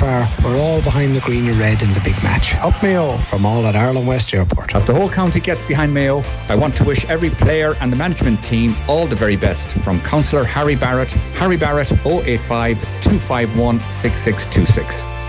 far, we're all behind the green and red in the big match. Up Mayo from all at Ireland West Airport. As the whole county gets behind Mayo, I want to wish every player and the management team all the very best. From Councillor Harry Barrett 085 251 6626.